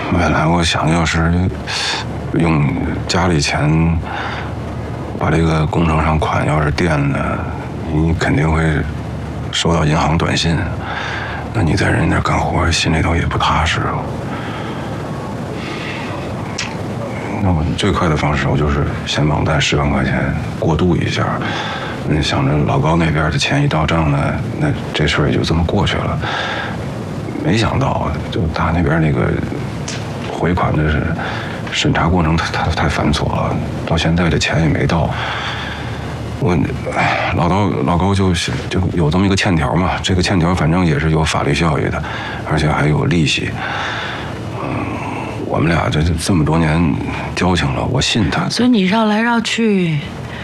本来我想要是用家里钱把这个工程上款要是垫呢，你肯定会收到银行短信，那你在人家干活心里头也不踏实。那我最快的方式，我就是先网贷10万块钱过渡一下。想着老高那边的钱一到账呢，那这事儿也就这么过去了。没想到，就他那边那个回款的是审查过程太繁琐了，到现在这钱也没到。老高就有这么一个欠条嘛，这个欠条反正也是有法律效益的，而且还有利息。我们俩这么多年交情了，我信他。 所以你绕来绕去，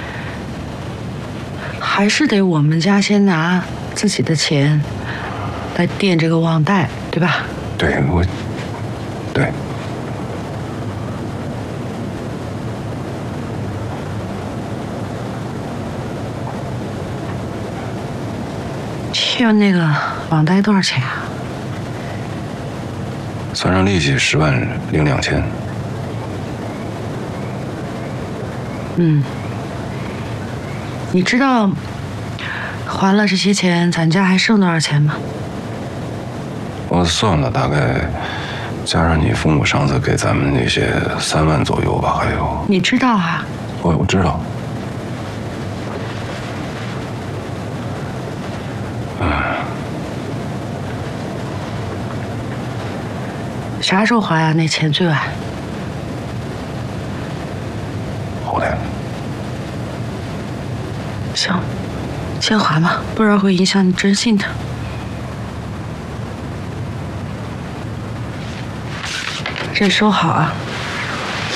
还是得我们家先拿自己的钱来垫这个网贷，对吧？ 对，对。 欠那个网贷多少钱啊？ 算上利息10万零2000。 你知道还了这些钱，咱家还剩多少钱吗？ 我算了，大概加上你父母上次给咱们那些3万左右吧，还有。 你知道啊？ 我知道。 啥时候还啊？那钱最晚？ 后天。 行，先还吧，不然会影响你征信的。这收好啊。